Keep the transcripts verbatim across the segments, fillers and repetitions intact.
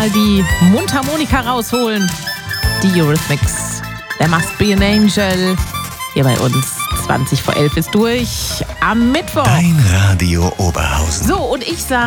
mal die Mundharmonika rausholen. Die Eurythmics. There must be an angel. Hier bei uns. zwanzig vor elf ist durch. Am Mittwoch. Dein Radio Oberhausen. So, und ich sag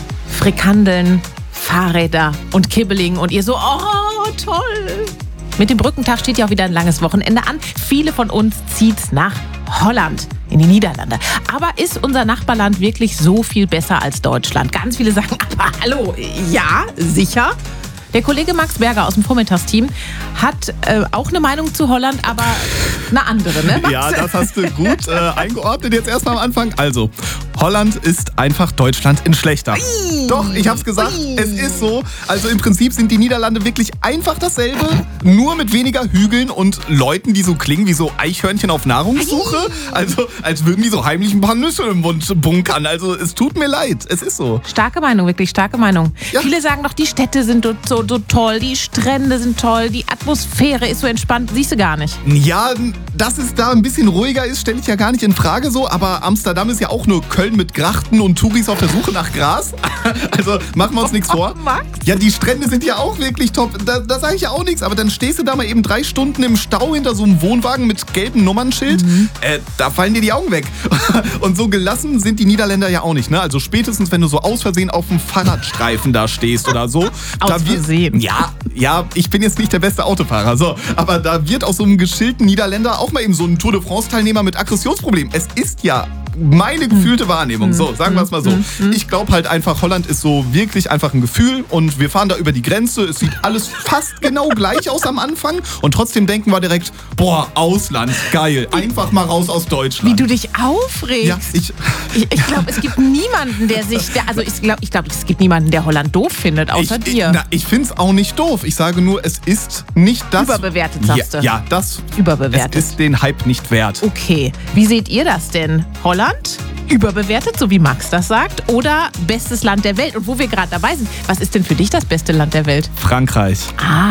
Frikandeln, Fahrräder und Kibbeling. Und ihr so, oh, toll. Mit dem Brückentag steht ja auch wieder ein langes Wochenende an. Viele von uns zieht's nach Holland, in die Niederlande. Aber ist unser Nachbarland wirklich so viel besser als Deutschland? Ganz viele sagen, aber hallo, ja, sicher. Der Kollege Max Berger aus dem Vormittagsteam hat äh, auch eine Meinung zu Holland, aber eine andere, ne, Max? Ja, das hast du gut äh, eingeordnet jetzt erstmal am Anfang. Also, Holland ist einfach Deutschland in schlechter. Ui. Doch, ich hab's gesagt, Ui. es ist so. Also im Prinzip sind die Niederlande wirklich einfach dasselbe, nur mit weniger Hügeln und Leuten, die so klingen wie so Eichhörnchen auf Nahrungssuche. Also als würden die so heimlich ein paar Nüsse im Mund bunkern. Also es tut mir leid, es ist so. Starke Meinung, wirklich starke Meinung. Ja. Viele sagen doch, die Städte sind so, so toll, die Strände sind toll, die Atmosphäre ist so entspannt, siehst du gar nicht. Ja, dass es da ein bisschen ruhiger ist, stelle ich ja gar nicht in Frage so. Aber Amsterdam ist ja auch nur Köln mit Grachten und Touris auf der Suche nach Gras. Also machen wir uns nichts vor. Oh, Max? Ja, die Strände sind ja auch wirklich top. Da, da sage ich ja auch nichts. Aber dann stehst du da mal eben drei Stunden im Stau hinter so einem Wohnwagen mit gelbem Nummernschild. Mhm. Äh, da fallen dir die Augen weg. Und so gelassen sind die Niederländer ja auch nicht. Ne? Also spätestens, wenn du so aus Versehen auf dem Fahrradstreifen da stehst oder so. Aus da wird, Versehen? Ja, ja, ich bin jetzt nicht der beste Autofahrer. So, aber da wird aus so einem geschillten Niederländer auch mal eben so ein Tour de France-Teilnehmer mit Aggressionsproblem. Es ist ja meine gefühlte Wahrnehmung. So, sagen wir es mal so. Ich glaube halt einfach, Holland ist so wirklich einfach ein Gefühl und wir fahren da über die Grenze. Es sieht alles fast genau gleich aus am Anfang und trotzdem denken wir direkt, boah, Ausland, geil. Einfach mal raus aus Deutschland. Wie du dich aufregst. Ja, ich... Ich, ich glaube, es gibt niemanden, der sich, der, also ich glaube, ich glaub, es gibt niemanden, der Holland doof findet, außer ich, dir. Ich, na, ich finde es auch nicht doof. Ich sage nur, es ist nicht das... Überbewertet, sagst ja, du. Ja, das... Überbewertet. Es ist den Hype nicht wert. Okay, wie seht ihr das denn? Holland? Überbewertet, so wie Max das sagt, oder bestes Land der Welt? Und wo wir gerade dabei sind, was ist denn für dich das beste Land der Welt? Frankreich. Ah.